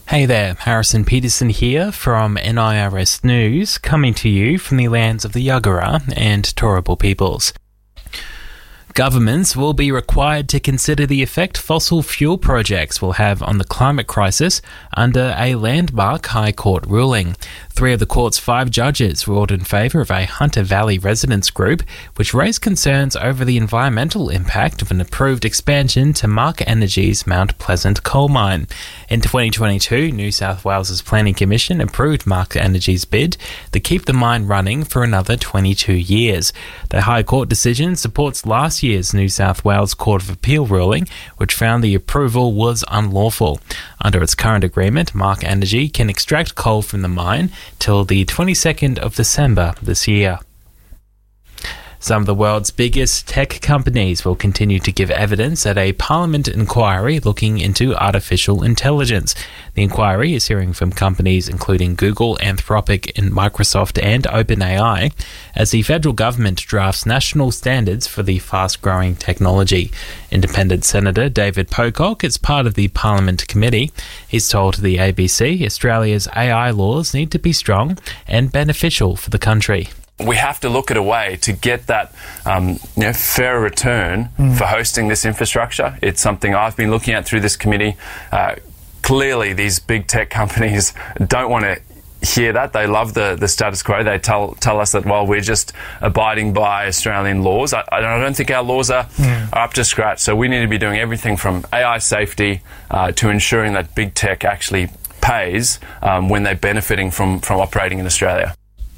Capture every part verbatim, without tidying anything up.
Hey there, Harrison Peterson here from N I R S News, coming to you from the lands of the Yagara and Turrbal peoples. Governments will be required to consider the effect fossil fuel projects will have on the climate crisis under a landmark High Court ruling. Three of the court's five judges ruled in favour of a Hunter Valley residents group, which raised concerns over the environmental impact of an approved expansion to Mark Energy's Mount Pleasant coal mine. In twenty twenty-two, New South Wales's Planning Commission approved Mark Energy's bid to keep the mine running for another twenty-two years. The High Court decision supports last year's New South Wales Court of Appeal ruling, which found the approval was unlawful. Under its current agreement, Mark Energy can extract coal from the mine till the twenty-second of December this year. Some of the world's biggest tech companies will continue to give evidence at a Parliament inquiry looking into artificial intelligence. The inquiry is hearing from companies including Google, Anthropic, and Microsoft and OpenAI as the federal government drafts national standards for the fast-growing technology. Independent Senator David Pocock is part of the Parliament committee. He's told the A B C Australia's A I laws need to be strong and beneficial for the country. We have to look at a way to get that um, you know, fair return mm. for hosting this infrastructure. It's something I've been looking at through this committee. Uh, clearly, these big tech companies don't want to hear that. They love the, the status quo. They tell tell us that, well, we're just abiding by Australian laws. I, I, don't, I don't think our laws are, mm. are up to scratch. So we need to be doing everything from A I safety uh, to ensuring that big tech actually pays um, when they're benefiting from, from operating in Australia.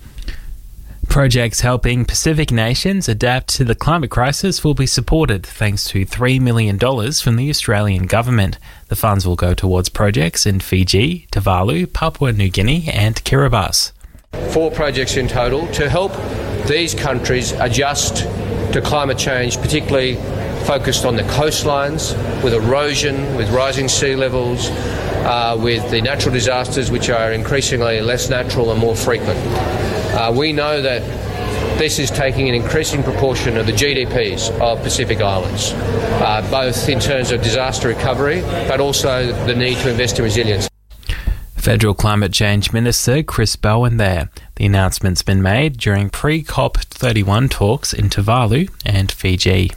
Projects helping Pacific nations adapt to the climate crisis will be supported thanks to three million dollars from the Australian government. The funds will go towards projects in Fiji, Tuvalu, Papua New Guinea and Kiribati. Four projects in total to help these countries adjust to climate change, particularly focused on the coastlines, with erosion, with rising sea levels, uh, with the natural disasters which are increasingly less natural and more frequent. Uh, we know that this is taking an increasing proportion of the G D Ps of Pacific Islands, uh, both in terms of disaster recovery, but also the need to invest in resilience. Federal Climate Change Minister Chris Bowen there. The announcement's been made during pre-COP thirty-one talks in Tuvalu and Fiji.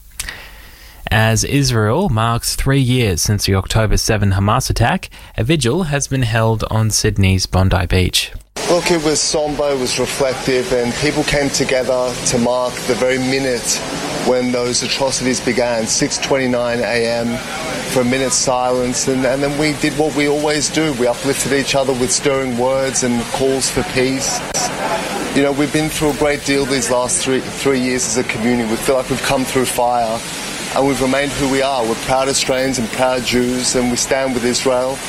As Israel marks three years since the October seventh Hamas attack, a vigil has been held on Sydney's Bondi Beach. Look, it was sombre, it was reflective, and people came together to mark the very minute when those atrocities began, six twenty-nine a.m, for a minute's silence, and, and then we did what we always do. We uplifted each other with stirring words and calls for peace. You know, we've been through a great deal these last three, three years as a community. We feel like we've come through fire, and we've remained who we are. We're proud Australians and proud Jews, and we stand with Israel.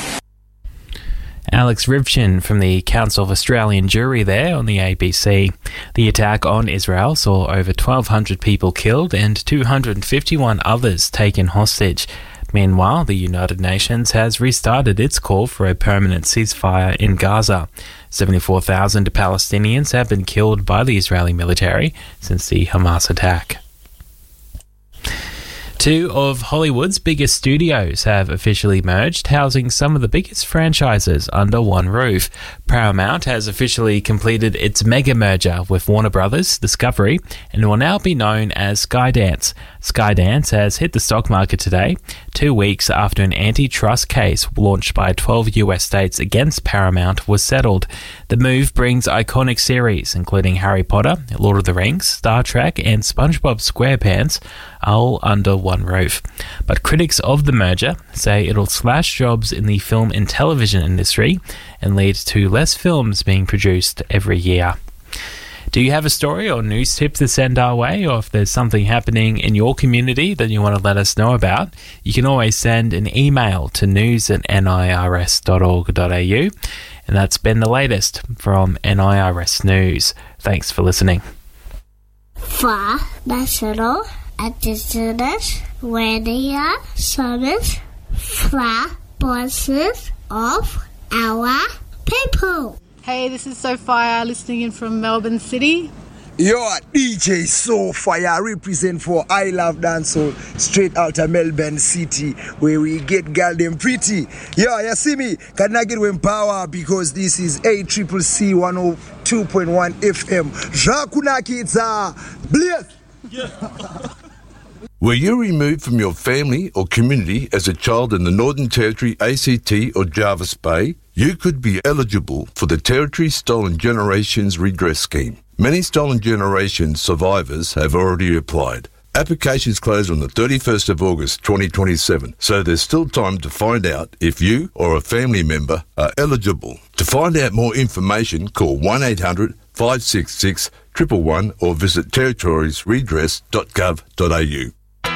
Alex Rivchin from the Council of Australian Jewry there on the A B C. The attack on Israel saw over twelve hundred people killed and two hundred fifty-one others taken hostage. Meanwhile, the United Nations has restarted its call for a permanent ceasefire in Gaza. seventy-four thousand Palestinians have been killed by the Israeli military since the Hamas attack. Two of Hollywood's biggest studios have officially merged, housing some of the biggest franchises under one roof. Paramount has officially completed its mega merger with Warner Brothers Discovery and will now be known as Skydance. Skydance has hit the stock market today, two weeks after an antitrust case launched by twelve U S states against Paramount was settled. The move brings iconic series including Harry Potter, Lord of the Rings, Star Trek and SpongeBob SquarePants all under one roof. But critics of the merger say it'll slash jobs in the film and television industry and lead to less films being produced every year. Do you have a story or news tip to send our way, or if there's something happening in your community that you want to let us know about, you can always send an email to news at n i r s dot org dot a u. And that's been the latest from N I R S News. Thanks for listening. For National Indigenous Radio Service, for voices of our people. Hey, this is Sophia listening in from Melbourne City. Yo, D J So Fire represent for I Love Dancehall straight out of Melbourne City where we get girl them pretty. Yo, you see me? Can I get with power because this is A C C C one oh two point one F M. Jakunaki, it's a blaze. Were you removed from your family or community as a child in the Northern Territory, A C T or Jervis Bay? You could be eligible for the Territory Stolen Generations Redress Scheme. Many Stolen Generations survivors have already applied. Applications close on the thirty-first of August twenty twenty-seven, so there's still time to find out if you or a family member are eligible. To find out more information, call one eight hundred five six six one one one or visit territories redress dot gov dot a u.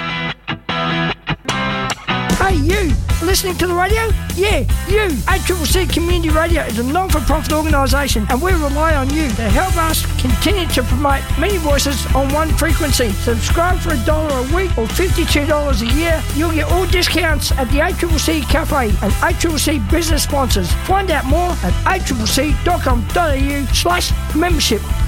Hey you, listening to the radio? Yeah, you. A C C C Community Radio is a non-for-profit organisation and we rely on you to help us continue to promote many voices on one frequency. Subscribe for a dollar a week or fifty-two dollars a year. You'll get all discounts at the A C C C Cafe and A C C C business sponsors. Find out more at a c c c dot com dot a u slash membership.